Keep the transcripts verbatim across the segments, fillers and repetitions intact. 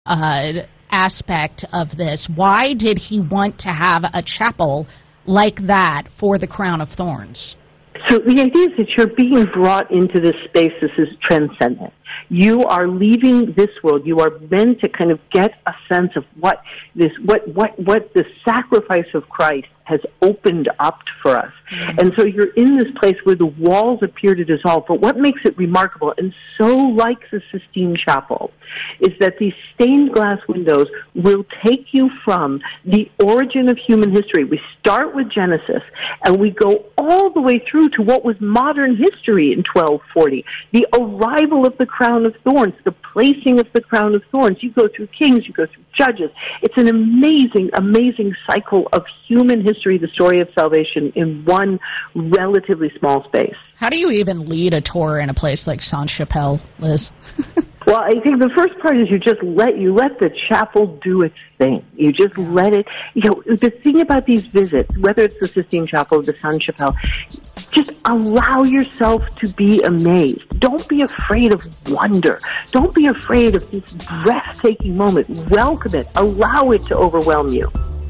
uh, aspect of this. Why did he want to have a chapel like that for the Crown of Thorns? So the idea is that you're being brought into this space. This is transcendent. You are leaving this world. You are meant to kind of get a sense of what this, what, what, what the sacrifice of Christ has opened up for us. Mm-hmm. And so you're in this place where the walls appear to dissolve. But what makes it remarkable, and so like the Sistine Chapel, is that these stained glass windows will take you from the origin of human history. We start with Genesis, and we go all the way through to what was modern history in twelve forty. The arrival of the crown of thorns, the placing of the crown of thorns. You go through kings, you go through judges. It's an amazing, amazing cycle of human history, the story of salvation, in one relatively small space. How do you even lead a tour in a place like Sainte-Chapelle, Liz? Well, I think the first part is you just let you let the chapel do its thing. You just let it. You know, the thing about these visits, whether it's the Sistine Chapel or the Sainte-Chapelle, just allow yourself to be amazed. Don't be afraid of wonder. Don't be afraid of this breathtaking moment. Welcome it. Allow it to overwhelm you.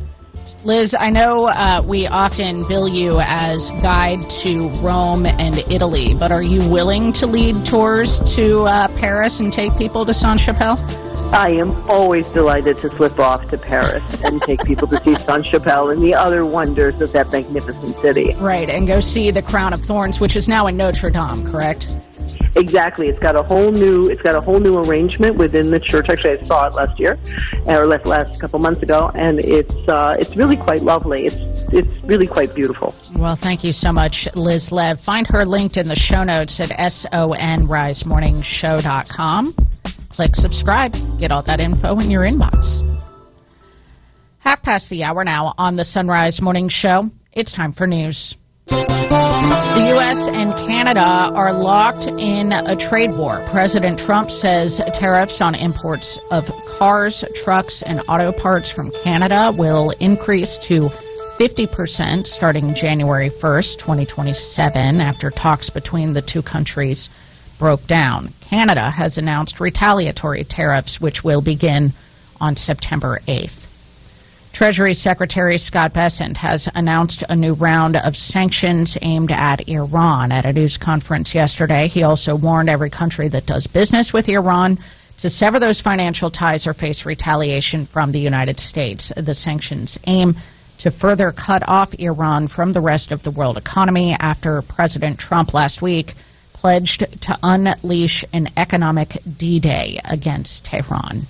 Liz, I know uh, we often bill you as guide to Rome and Italy, but are you willing to lead tours to uh, Paris and take people to Sainte-Chapelle? I am always delighted to slip off to Paris and take people to see Sainte-Chapelle and the other wonders of that magnificent city. Right, and go see the Crown of Thorns, which is now in Notre Dame, correct? Exactly. It's got a whole new. It's got a whole new arrangement within the church. Actually, I saw it last year, or last last couple months ago, and it's uh, it's really quite lovely. It's it's really quite beautiful. Well, thank you so much, Liz Lev. Find her linked in the show notes at sonrise morning show dot com. Click subscribe. Get all that info in your inbox. Half past the hour now on the Sunrise Morning Show. It's time for news. The U S and Canada are locked in a trade war. President Trump says tariffs on imports of cars, trucks, and auto parts from Canada will increase to fifty percent starting January first, twenty twenty-seven, after talks between the two countries broke down. Canada has announced retaliatory tariffs, which will begin on September eighth. Treasury Secretary Scott Bessent has announced a new round of sanctions aimed at Iran at a news conference yesterday. He also warned every country that does business with Iran to sever those financial ties or face retaliation from the United States. The sanctions aim to further cut off Iran from the rest of the world economy after President Trump last week pledged to unleash an economic D-Day against Tehran.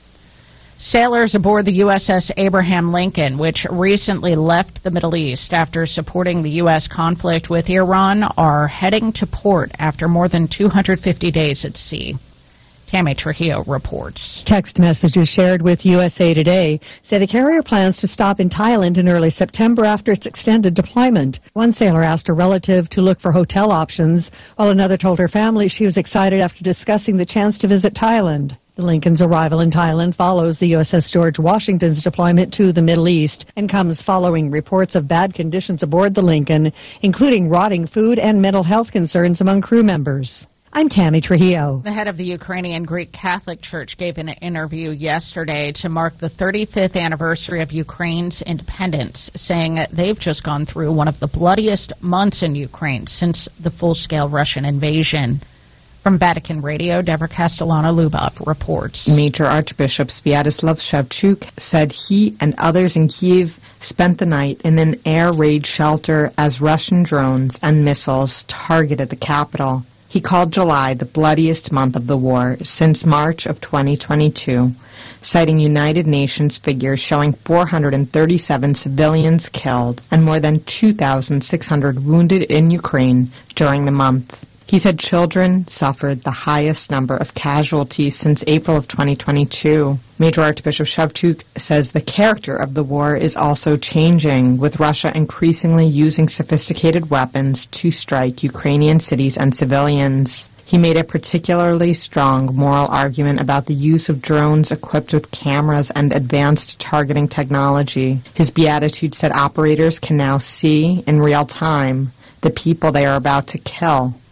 Sailors aboard the U S S Abraham Lincoln, which recently left the Middle East after supporting the U S conflict with Iran, are heading to port after more than two hundred fifty days at sea. Tammy Trujillo reports. Text messages shared with U S A Today say the carrier plans to stop in Thailand in early September after its extended deployment. One sailor asked a relative to look for hotel options, while another told her family she was excited after discussing the chance to visit Thailand. The Lincoln's arrival in Thailand follows the U S S George Washington's deployment to the Middle East and comes following reports of bad conditions aboard the Lincoln, including rotting food and mental health concerns among crew members. I'm Tammy Trujillo. The head of the Ukrainian Greek Catholic Church gave an interview yesterday to mark the thirty-fifth anniversary of Ukraine's independence, saying they've just gone through one of the bloodiest months in Ukraine since the full-scale Russian invasion. From Vatican Radio, Deborah Castellano-Lubov reports. Major Archbishop Sviatoslav Shevchuk said he and others in Kyiv spent the night in an air raid shelter as Russian drones and missiles targeted the capital. He called July the bloodiest month of the war since March of twenty twenty-two, citing United Nations figures showing four hundred thirty-seven civilians killed and more than two thousand six hundred wounded in Ukraine during the month. He said children suffered the highest number of casualties since April of twenty twenty-two. Major Archbishop Shevchuk says the character of the war is also changing, with Russia increasingly using sophisticated weapons to strike Ukrainian cities and civilians. He made a particularly strong moral argument about the use of drones equipped with cameras and advanced targeting technology. His beatitude said operators can now see in real time the people they are about to kill.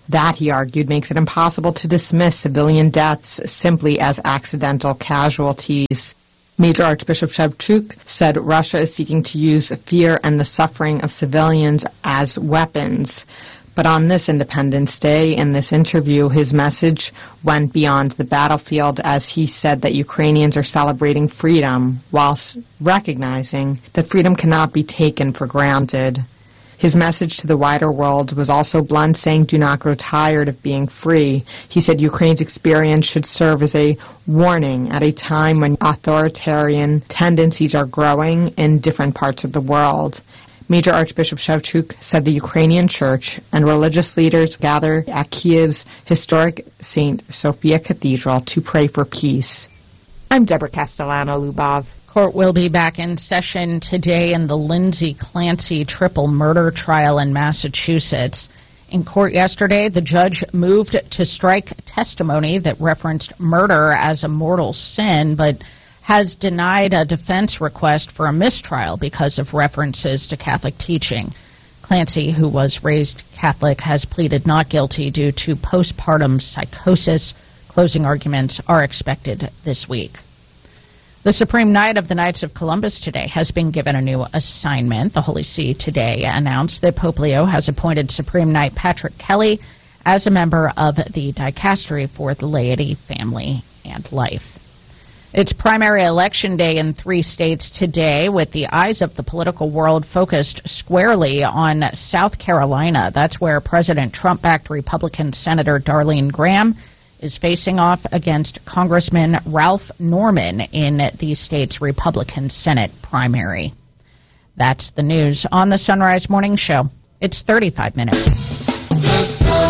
That, he argued, makes it impossible to dismiss civilian deaths simply as accidental casualties. Major Archbishop Shevchuk said Russia is seeking to use fear and the suffering of civilians as weapons. But on this Independence Day, in this interview, his message went beyond the battlefield as he said that Ukrainians are celebrating freedom whilst recognizing that freedom cannot be taken for granted. His message to the wider world was also blunt, saying, "Do not grow tired of being free." He said Ukraine's experience should serve as a warning at a time when authoritarian tendencies are growing in different parts of the world. Major Archbishop Shevchuk said the Ukrainian church and religious leaders gather at Kiev's historic Saint Sophia Cathedral to pray for peace. I'm Deborah Castellano-Lubov. Court will be back in session today in the Lindsay Clancy triple murder trial in Massachusetts. In court yesterday, the judge moved to strike testimony that referenced murder as a mortal sin, but has denied a defense request for a mistrial because of references to Catholic teaching. Clancy, who was raised Catholic, has pleaded not guilty due to postpartum psychosis. Closing arguments are expected this week. The Supreme Knight of the Knights of Columbus today has been given a new assignment. The Holy See today announced that Pope Leo has appointed Supreme Knight Patrick Kelly as a member of the Dicastery for the Laity, Family, and Life. It's primary election day in three states today, with the eyes of the political world focused squarely on South Carolina. That's where President Trump-backed Republican Senator Darlene Graham is facing off against Congressman Ralph Norman in the state's Republican Senate primary. That's the news on the Sunrise Morning Show. It's thirty-five minutes. The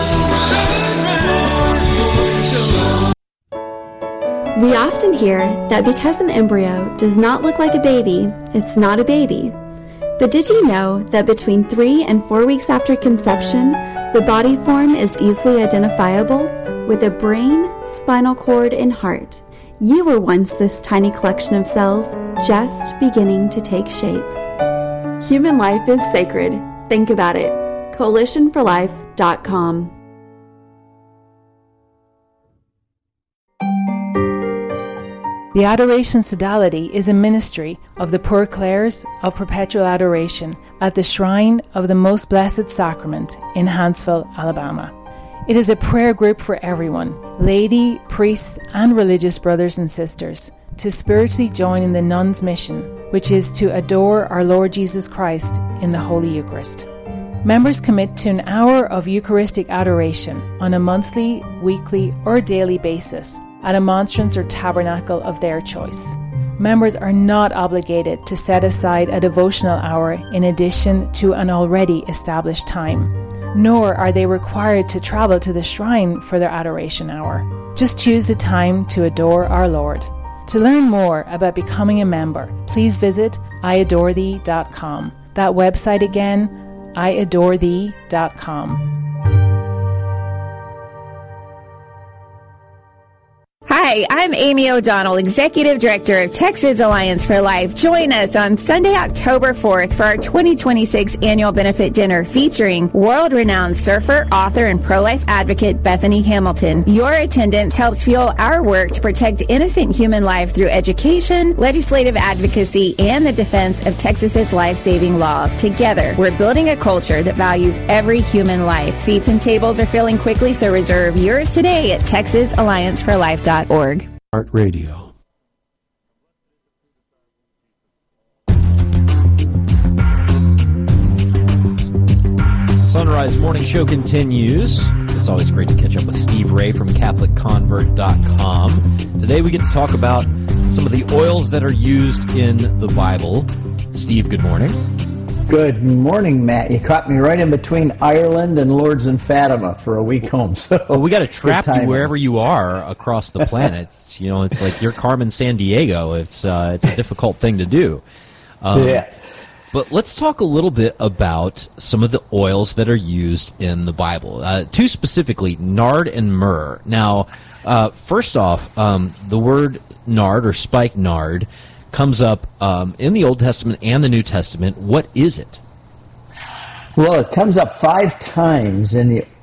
Sunrise Morning Show. We often hear that because an embryo does not look like a baby, it's not a baby. But did you know that between three and four weeks after conception, the body form is easily identifiable with a brain, spinal cord, and heart? You were once this tiny collection of cells just beginning to take shape. Human life is sacred. Think about it. coalition for life dot com. The Adoration Sodality is a ministry of the Poor Clares of Perpetual Adoration at the Shrine of the Most Blessed Sacrament in Huntsville, Alabama. It is a prayer group for everyone, laity, priests, and religious brothers and sisters, to spiritually join in the nuns' mission, which is to adore our Lord Jesus Christ in the Holy Eucharist. Members commit to an hour of Eucharistic adoration on a monthly, weekly, or daily basis at a monstrance or tabernacle of their choice. Members are not obligated to set aside a devotional hour in addition to an already established time, nor are they required to travel to the shrine for their adoration hour. Just choose a time to adore our Lord. To learn more about becoming a member, please visit I adore thee dot com. That website again, I adore thee dot com. Hi, I'm Amy O'Donnell, Executive Director of Texas Alliance for Life. Join us on Sunday, October fourth for our twenty twenty-six annual benefit dinner featuring world-renowned surfer, author, and pro-life advocate Bethany Hamilton. Your attendance helps fuel our work to protect innocent human life through education, legislative advocacy, and the defense of Texas's life-saving laws. Together, we're building a culture that values every human life. Seats and tables are filling quickly, so reserve yours today at texas alliance for life dot org. Heart Radio. Sunrise Morning Show continues. It's always great to catch up with Steve Ray from Catholic Convert dot com. Today we get to talk about some of the oils that are used in the Bible. Steve, good morning. Good morning, Matt. You caught me right in between Ireland and Lourdes and Fatima for a week home. So well, we got to trap you wherever you are across the planet. You know, it's like you're Carmen Sandiego. It's uh, it's a difficult thing to do. Um, yeah. But let's talk a little bit about some of the oils that are used in the Bible. Uh, two specifically, nard and myrrh. Now, uh, first off, um, the word nard or spikenard comes up um, in the Old Testament and the New Testament. What is it? Well, it comes up five times in the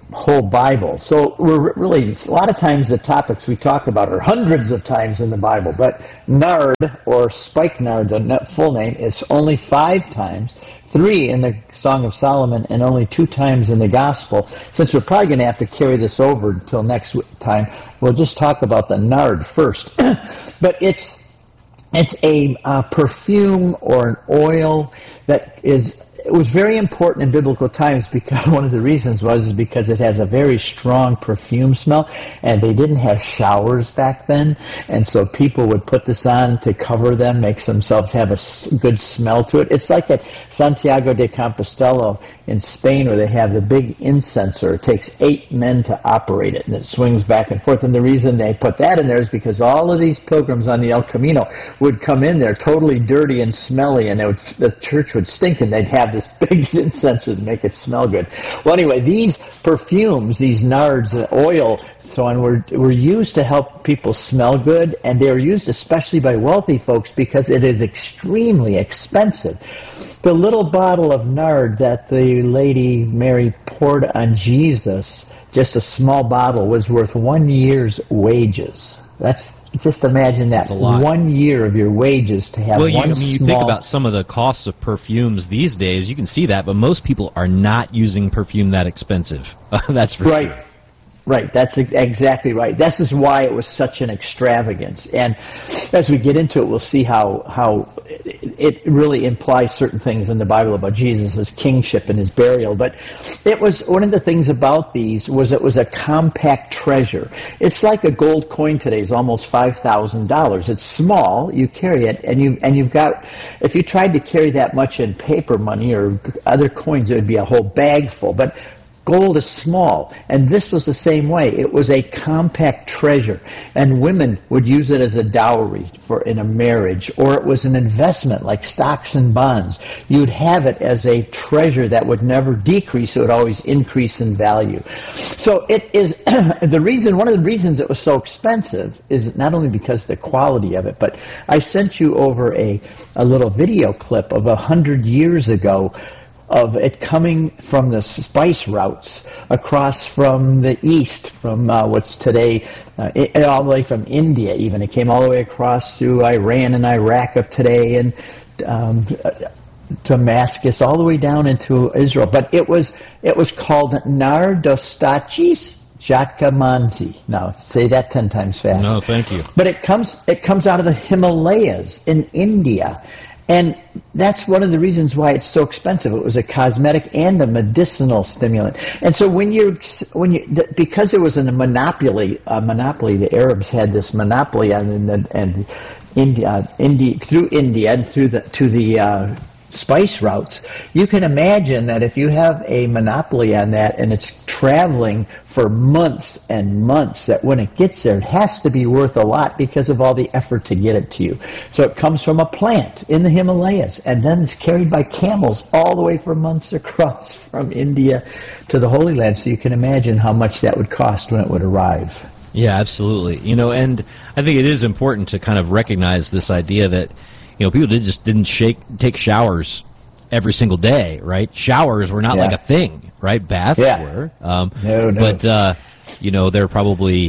whole Bible. So we're really, a lot of times the topics we talk about are hundreds of times in the Bible, but nard, or spikenard, the full name, is only five times, three in the Song of Solomon, and only two times in the Gospel. Since we're probably going to have to carry this over until next time, we'll just talk about the nard first. But it's it's a uh, perfume or an oil that is, it was very important in biblical times, because one of the reasons was is because it has a very strong perfume smell, and they didn't have showers back then, and so people would put this on to cover them, make themselves have a good smell to it. It's like at Santiago de Compostela in Spain, where they have the big incenser. It takes eight men to operate it, and it swings back and forth. And the reason they put that in there is because all of these pilgrims on the El Camino would come in there totally dirty and smelly, and it would, the church would stink, and they'd have this big incenser to make it smell good. Well, anyway, these perfumes, these nards, oil, so on, were, were used to help people smell good, and they were used especially by wealthy folks because it is extremely expensive. The little bottle of nard that the Lady Mary poured on Jesus, just a small bottle, was worth one year's wages. That's Just imagine that, one year of your wages to have well, one you, I mean, you small... think about some of the costs of perfumes these days, you can see that, but most people are not using perfume that expensive. That's for right. sure. Right, that's ex- exactly right. This is why it was such an extravagance. And as we get into it, we'll see how how it really implies certain things in the Bible about Jesus' kingship and his burial. But it was, one of the things about these was it was a compact treasure. It's like a gold coin today is almost five thousand dollars. It's small, you carry it, and, you, and you've got, if you tried to carry that much in paper money or other coins, it would be a whole bag full. But gold is small, and this was the same way. It was a compact treasure, and women would use it as a dowry for in a marriage, or it was an investment like stocks and bonds. You'd have it as a treasure that would never decrease; it would always increase in value. So it is the reason. One of the reasons it was so expensive is not only because of the quality of it, but I sent you over a a little video clip of a hundred years ago of it coming from the spice routes across from the east, from uh, what's today, uh, it, all the way from India even. It came all the way across through Iran and Iraq of today, and um, Damascus, all the way down into Israel. But it was it was called Nardostachys Jacquemanzi. Now, say that ten times fast. No, thank you. But it comes it comes out of the Himalayas in India. And that's one of the reasons why it's so expensive. It was a cosmetic and a medicinal stimulant. And so when you, when you, because it was in a monopoly, a monopoly, the Arabs had this monopoly on, and, and India, India, through India and through the, to the, uh, spice routes, you can imagine that if you have a monopoly on that and it's traveling for months and months, that when it gets there, it has to be worth a lot because of all the effort to get it to you. So it comes from a plant in the Himalayas, and then it's carried by camels all the way for months across from India to the Holy Land. So you can imagine how much that would cost when it would arrive. Yeah, absolutely. You know, and I think it is important to kind of recognize this idea that, you know, people did just didn't shake, take showers every single day, right? Showers were not yeah. like a thing, right? Baths yeah. were. Um, no, no. But, uh, you know, there are probably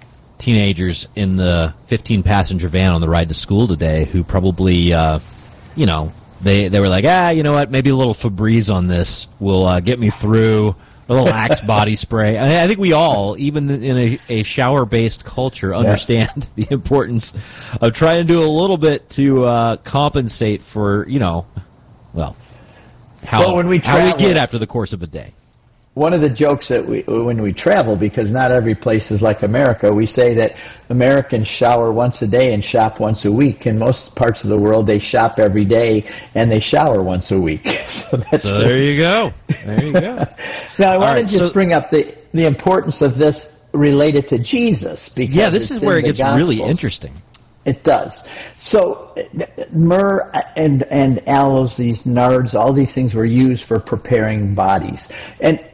teenagers in the fifteen-passenger van on the ride to school today who probably, uh, you know, they, they were like, ah, you know what, maybe a little Febreze on this will uh, get me through. A little Axe body spray. I, I think we all, even in a, a shower-based culture, understand yeah. the importance of trying to do a little bit to uh, compensate for, you know, well, how, well, when we travel, how we get after the course of a day. One of the jokes that we, when we travel, because not every place is like America, we say that Americans shower once a day and shop once a week. In most parts of the world, they shop every day and they shower once a week. so that's so there you go. There you go. Now, I want right, to just so, bring up the, the importance of this related to Jesus. Because yeah, this is where it gets Gospels. really interesting. It does. So myrrh and and aloes, these nards, all these things were used for preparing bodies. And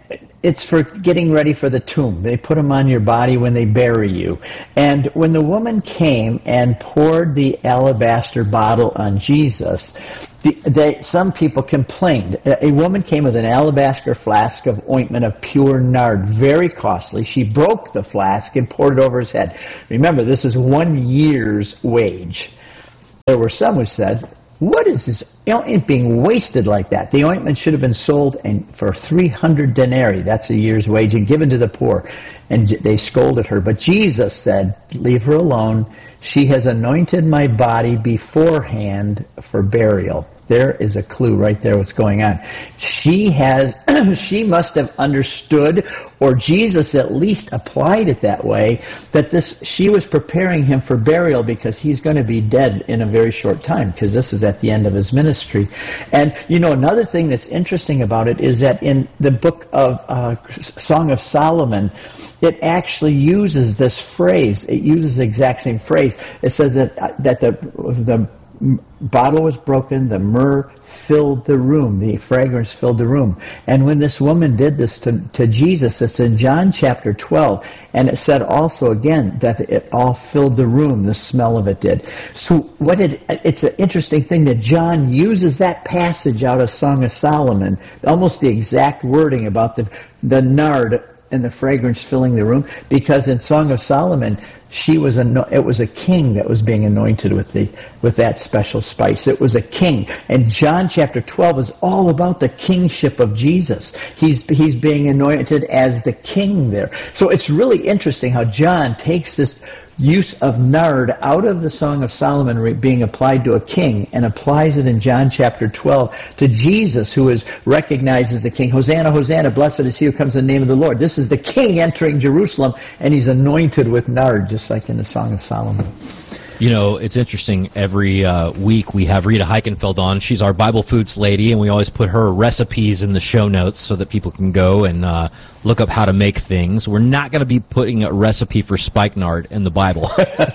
it's for getting ready for the tomb. They put them on your body when they bury you. And when the woman came and poured the alabaster bottle on Jesus, the, they, some people complained. A woman came with an alabaster flask of ointment of pure nard, very costly. She broke the flask and poured it over his head. Remember, this is one year's wage. There were some who said, what is this ointment being wasted like that? The ointment should have been sold and for three hundred denarii, that's a year's wage, and given to the poor. And they scolded her. But Jesus said, leave her alone. She has anointed my body beforehand for burial. There is a clue right there what's going on. She has, she must have understood, or Jesus at least applied it that way, that this, she was preparing him for burial because he's going to be dead in a very short time, because this is at the end of his ministry. And, you know, another thing that's interesting about it is that in the book of uh, Song of Solomon, it actually uses this phrase. It uses the exact same phrase. It says that, uh, that the, the bottle was broken, the myrrh filled the room, the fragrance filled the room. And when this woman did this to, to Jesus, it's in John chapter twelve, and it said also again that it all filled the room, the smell of it did. So what it, it's an interesting thing that John uses that passage out of Song of Solomon, almost the exact wording about the, the nard and the fragrance filling the room, because in Song of Solomon, she was a, it was a king that was being anointed with the with that special spice. It was a king, and John chapter twelve is all about the kingship of Jesus. He's he's being anointed as the king there. So it's really interesting how John takes this use of nard out of the Song of Solomon being applied to a king and applies it in John chapter twelve to Jesus, who is recognized as the king. Hosanna, Hosanna, blessed is he who comes in the name of the Lord. This is the king entering Jerusalem, and he's anointed with nard, just like in the Song of Solomon. You know, it's interesting. Every uh, week we have Rita Heichenfeld on. She's our Bible Foods lady, and we always put her recipes in the show notes so that people can go and uh, look up how to make things. We're not going to be putting a recipe for spikenard in the Bible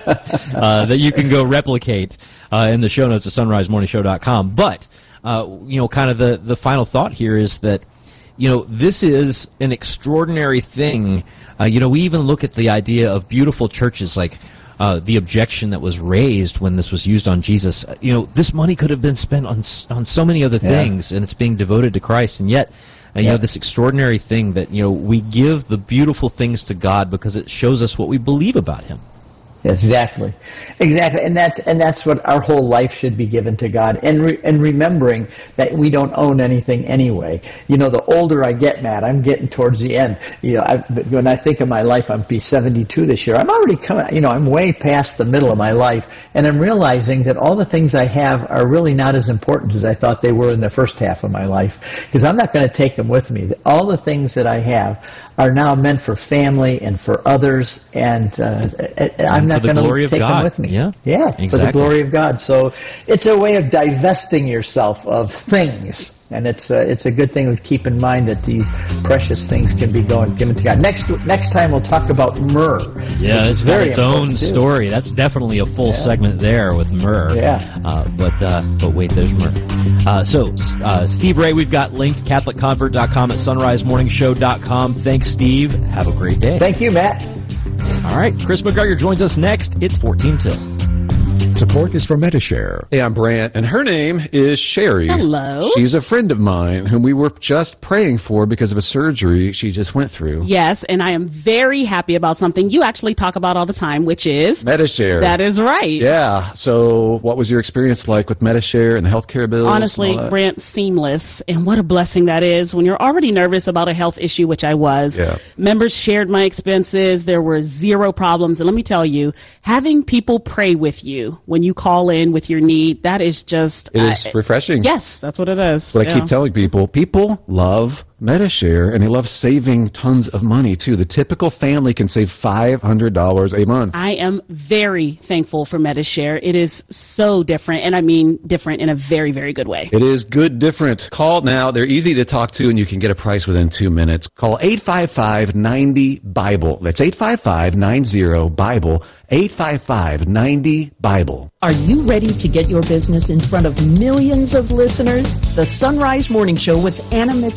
uh, that you can go replicate uh, in the show notes at sunrise morning show dot com. But, uh, you know, kind of the, the final thought here is that, you know, this is an extraordinary thing. Uh, you know, we even look at the idea of beautiful churches like Uh, the objection that was raised when this was used on Jesus. You know, this money could have been spent on on so many other things, yeah. and it's being devoted to Christ. And yet, uh, you yeah. know, this extraordinary thing that, you know, we give the beautiful things to God because it shows us what we believe about Him. Exactly, exactly, and that's and that's what our whole life should be given to God, and re, and remembering that we don't own anything anyway. You know, the older I get, Matt, I'm getting towards the end. You know, I, when I think of my life, I'll be seventy-two this year. I'm already coming. You know, I'm way past the middle of my life, and I'm realizing that all the things I have are really not as important as I thought they were in the first half of my life, because I'm not going to take them with me. All the things that I have are now meant for family and for others, and uh, I'm not going to take them with me. Yeah, yeah, exactly. For the glory of God. So it's a way of divesting yourself of things. And it's uh, it's a good thing to keep in mind that these precious things can be going given to God. Next next time we'll talk about myrrh. Yeah, it's got its own story. That's definitely a full yeah. segment there with myrrh. Yeah. Uh, but uh, but wait, there's myrrh. Uh, so uh, Steve Ray, we've got linked Catholic Convert dot com at sunrise morning show dot com. Thanks, Steve. Have a great day. Thank you, Matt. All right, Chris McGregor joins us next. It's fourteen till. Support is for Medi-Share. Hey, I'm Brant, and her name is Sherry. Hello. She's a friend of mine whom we were just praying for because of a surgery she just went through. Yes, and I am very happy about something you actually talk about all the time, which is... Medi-Share. That is right. Yeah. So what was your experience like with Medi-Share and the healthcare bills? Honestly, Brant, seamless. And what a blessing that is when you're already nervous about a health issue, which I was. Yeah. Members shared my expenses. There were zero problems. And let me tell you, having people pray with you when you call in with your need, that is just... It is uh, refreshing. Yes, that's what it is. That's what yeah. I keep telling people. People love Medi-Share, and they love saving tons of money, too. The typical family can save five hundred dollars a month. I am very thankful for Medi-Share. It is so different, and I mean different in a very, very good way. It is good different. Call now. They're easy to talk to, and you can get a price within two minutes. Call eight five five, nine zero, Bible. That's eight five five, nine zero, Bible. eight five five, nine zero, Bible. Are you ready to get your business in front of millions of listeners? The Sunrise Morning Show with Anna Mitchell and Matt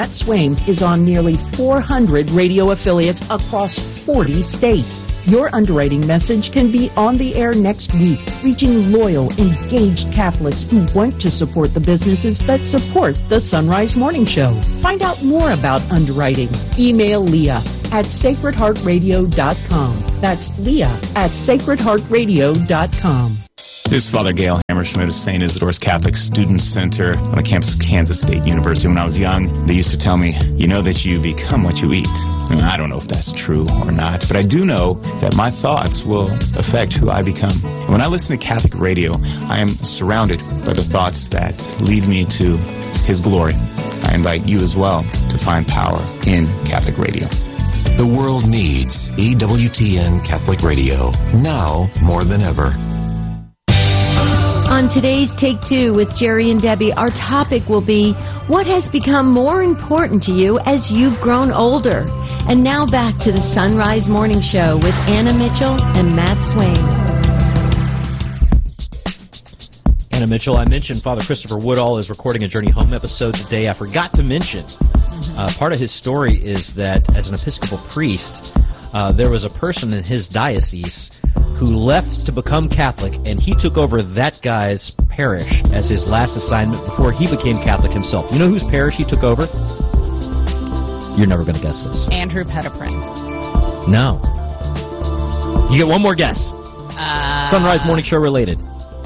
Matt Swain is on nearly four hundred radio affiliates across forty states. Your underwriting message can be on the air next week, reaching loyal, engaged Catholics who want to support the businesses that support the Sunrise Morning Show. Find out more about underwriting. Email Leah at sacred heart radio dot com. That's Leah at sacred heart radio dot com. This is Father Gail Hammerschmidt of Saint Isidore's Catholic Student Center on the campus of Kansas State University. When I was young, they used to tell me, you know that you become what you eat. And I don't know if that's true or not, but I do know that my thoughts will affect who I become. And when I listen to Catholic radio, I am surrounded by the thoughts that lead me to His glory. I invite you as well to find power in Catholic radio. The world needs E W T N Catholic Radio, now more than ever. On today's Take Two with Jerry and Debbie, our topic will be, what has become more important to you as you've grown older? And now back to the Sunrise Morning Show with Anna Mitchell and Matt Swain. Anna Mitchell, I mentioned Father Christopher Woodall is recording a Journey Home episode today. I forgot to mention, uh, part of his story is that as an Episcopal priest, uh, there was a person in his diocese who left to become Catholic, and he took over that guy's parish as his last assignment before he became Catholic himself. You know whose parish he took over? You're never going to guess this. Andrew Petiprin. No. You get one more guess. Uh, Sunrise Morning Show related.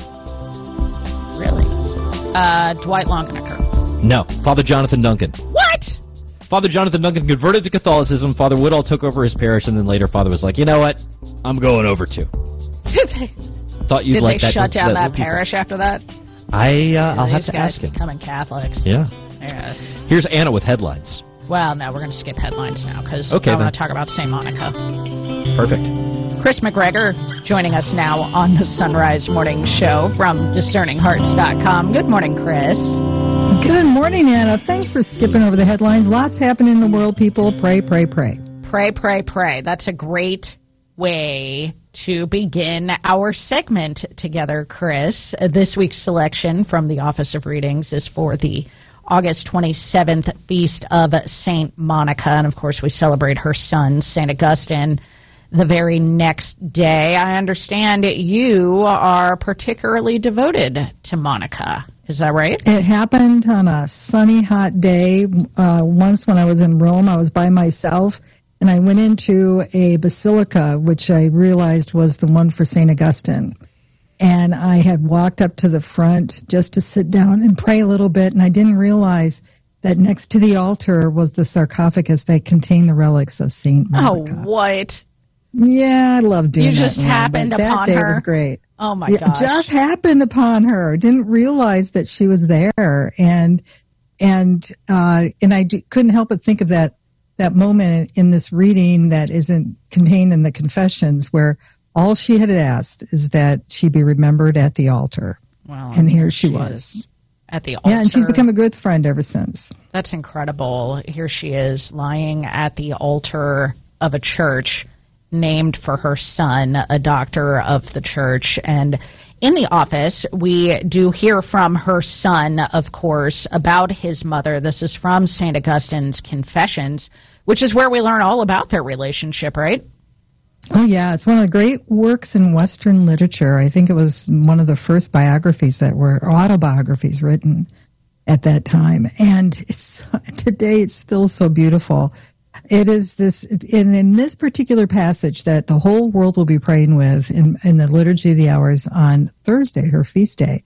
Really? Uh, Dwight Longenecker. No. Father Jonathan Duncan. What? Father Jonathan Duncan converted to Catholicism. Father Woodall took over his parish, and then later Father was like, you know what? I'm going over too. Did they, Thought you'd did like they that shut to, down that that parish after that? I, uh, I'll have These to guys ask him. Becoming Catholics. Yeah. yeah. Here's Anna with headlines. Well, no, we're going to skip headlines now because okay, I then. want to talk about Saint Monica. Perfect. Chris McGregor joining us now on the Sunrise Morning Show from discerning hearts dot com. Good morning, Chris. Good morning, Anna. Thanks for skipping over the headlines. Lots happening in the world, people. Pray, pray, pray. Pray, pray, pray. That's a great way to begin our segment together, Chris. Uh, this week's selection from the Office of Readings is for the August twenty-seventh Feast of Saint Monica. And, of course, we celebrate her son, Saint Augustine, the very next day. I understand you are particularly devoted to Monica. Is that right? It happened on a sunny, hot day. Uh, once when I was in Rome, I was by myself, and I went into a basilica, which I realized was the one for Saint Augustine. And I had walked up to the front just to sit down and pray a little bit, and I didn't realize that next to the altar was the sarcophagus that contained the relics of Saint Monica. Oh, what? Yeah, I love doing you that. You just now, happened that upon day her? Was great. Oh, my yeah, gosh. Just happened upon her. Didn't realize that she was there. And and uh, and I d- couldn't help but think of that, that moment in this reading that isn't contained in the confessions where all she had asked is that she be remembered at the altar. Well, and here she, she was. At the altar. Yeah, and she's become a good friend ever since. That's incredible. Here she is lying at the altar of a church named for her son, a doctor of the church. And in the office, we do hear from her son, of course, about his mother. This is from Saint Augustine's Confessions, which is where we learn all about their relationship, right? Oh, yeah. It's one of the great works in Western literature. I think it was one of the first biographies that were autobiographies written at that time. And it's, today it's still so beautiful. It is this, in, in this particular passage that the whole world will be praying with in, in the Liturgy of the Hours on Thursday, her feast day,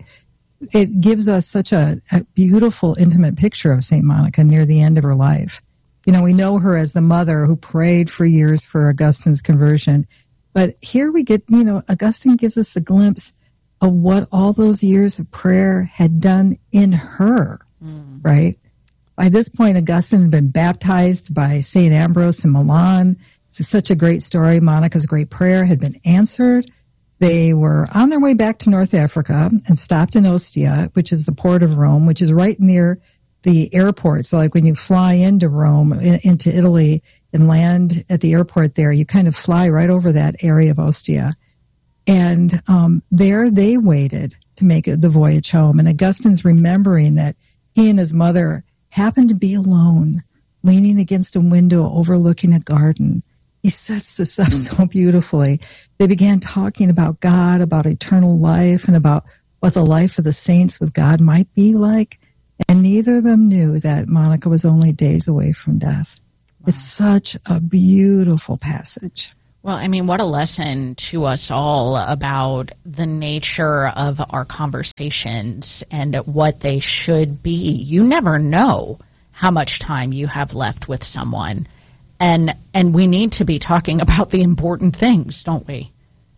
it gives us such a, a beautiful, intimate picture of Saint Monica near the end of her life. You know, we know her as the mother who prayed for years for Augustine's conversion. But here we get, you know, Augustine gives us a glimpse of what all those years of prayer had done in her, mm. right? By this point, Augustine had been baptized by Saint Ambrose in Milan. It's such a great story. Monica's great prayer had been answered. They were on their way back to North Africa and stopped in Ostia, which is the port of Rome, which is right near the airport. So like when you fly into Rome, in, into Italy, and land at the airport there, you kind of fly right over that area of Ostia. And um, there they waited to make the voyage home. And Augustine's remembering that he and his mother happened to be alone, leaning against a window overlooking a garden. He sets this up so beautifully. They began talking about God, about eternal life, and about what the life of the saints with God might be like. And neither of them knew that Monica was only days away from death. Wow. It's such a beautiful passage. Well, I mean, what a lesson to us all about the nature of our conversations and what they should be. You never know how much time you have left with someone. And and we need to be talking about the important things, don't we?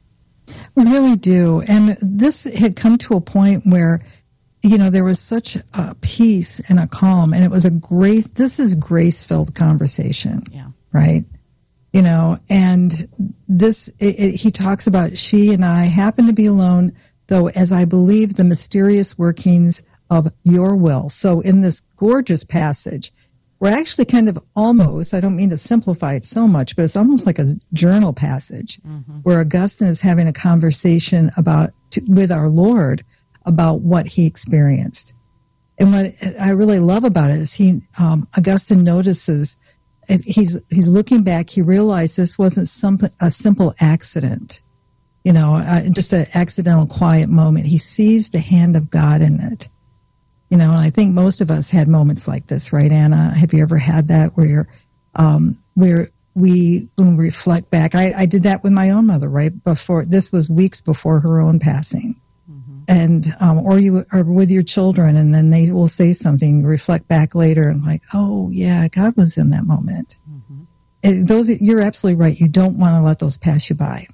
We really do. And this had come to a point where, you know, there was such a peace and a calm, and it was a grace. This is grace-filled conversation, yeah. Right? You know, and this, it, it, he talks about, she and I happen to be alone, though, as I believe the mysterious workings of your will. So in this gorgeous passage, we're actually kind of almost, I don't mean to simplify it so much, but it's almost like a journal passage mm-hmm. where Augustine is having a conversation about to, with our Lord about what he experienced. And what I really love about it is he, um, Augustine notices, he's he's looking back, he realized this wasn't some, a simple accident, you know, uh, just an accidental quiet moment. He sees the hand of God in it. You know, and I think most of us had moments like this, right, Anna? Have you ever had that where you're, um, where we, when we reflect back? I, I did that with my own mother, right? Before, this was weeks before her own passing. Mm-hmm. And, um, or you are with your children, and then they will say something, you reflect back later and like, oh, yeah, God was in that moment. Mm-hmm. It, those, you're absolutely right. You don't want to let those pass you by.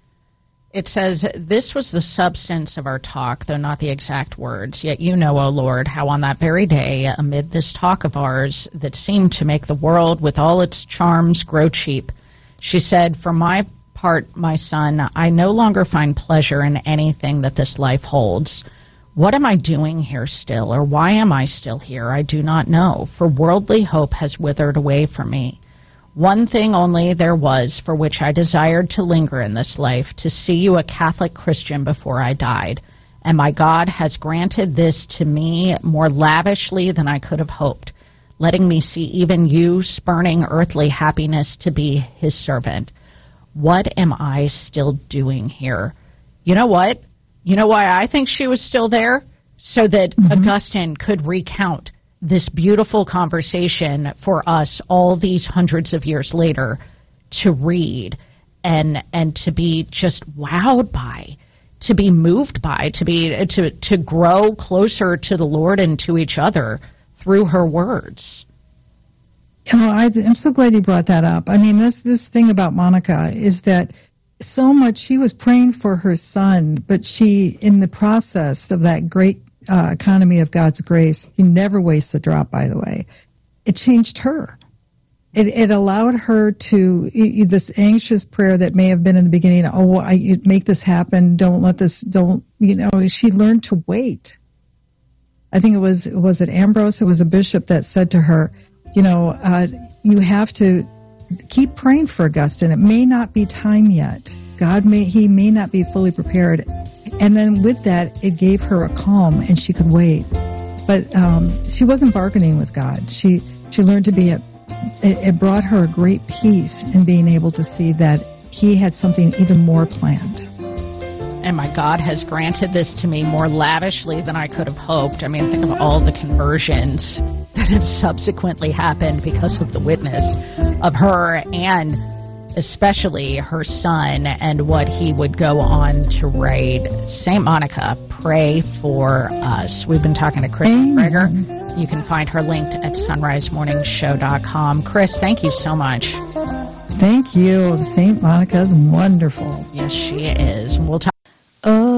It says, this was the substance of our talk, though not the exact words. Yet you know, O Lord, how on that very day, amid this talk of ours that seemed to make the world with all its charms grow cheap, she said, for my part, my son, I no longer find pleasure in anything that this life holds. What am I doing here still, or why am I still here? I do not know, for worldly hope has withered away from me. One thing only there was for which I desired to linger in this life, to see you a Catholic Christian before I died. And my God has granted this to me more lavishly than I could have hoped, letting me see even you spurning earthly happiness to be his servant. What am I still doing here? You know what? You know why I think she was still there? So that mm-hmm. Augustine could recount this beautiful conversation for us all these hundreds of years later to read and and to be just wowed by, to be moved by, to be to to grow closer to the Lord and to each other through her words. You know, I, I'm so glad you brought that up. I mean, this this thing about Monica is that so much she was praying for her son, but she, in the process of that great Uh, economy of God's grace, he never wastes a drop, by the way. It changed her. It, it allowed her to, it, this anxious prayer that may have been in the beginning, oh, I, make this happen, don't let this, don't, you know, she learned to wait. I think it was, was it Ambrose? It was a bishop that said to her, you know, uh, you have to keep praying for Augustine. It may not be time yet. God may, he may not be fully prepared. And then with that, it gave her a calm, and she could wait. But um, she wasn't bargaining with God. She she learned to be a. It, it brought her a great peace in being able to see that he had something even more planned. And my God has granted this to me more lavishly than I could have hoped. I mean, think of all the conversions that have subsequently happened because of the witness of her and especially her son and what he would go on to write. Saint Monica, pray for us. We've been talking to Chris McGregor. You can find her linked at sunrise morning show dot com. Chris, thank you so much. Thank you. Saint Monica's wonderful. Yes, she is. We'll talk